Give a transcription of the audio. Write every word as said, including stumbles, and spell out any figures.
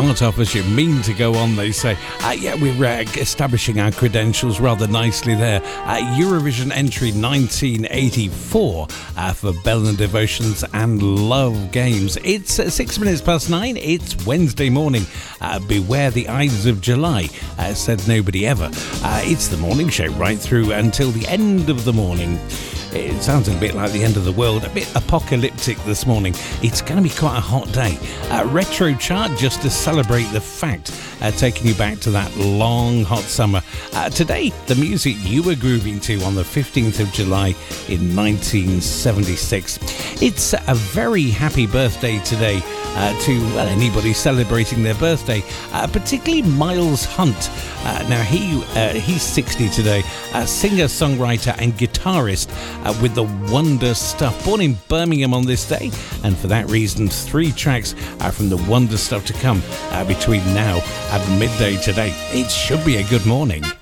start off as you mean to go on, they say. Uh, yeah, we're uh, establishing our credentials rather nicely there. Uh, Eurovision entry nineteen eighty-four uh, for Bell and Devotions and Love Games. It's uh, six minutes past nine. It's Wednesday morning. Uh, beware the Ides of July, uh, said nobody ever. Uh, it's the morning show right through until the end of the morning. It sounds a bit like the end of the world, a bit apocalyptic this morning. It's going to be quite a hot day. Uh, retro chart just to celebrate the fact, uh, taking you back to that long hot summer. Uh, today, the music you were grooving to on the fifteenth of July in nineteen seventy-six. It's a very happy birthday today uh, to well, anybody celebrating their birthday, uh, particularly Miles Hunt. Uh, now, he uh, he's sixty today, a singer, songwriter and guitarist uh, with the Wonder Stuff. Born in Birmingham on this day, and for that reason, three tracks are from the Wonder Stuff to come uh, between now and midday today. It should be a good morning.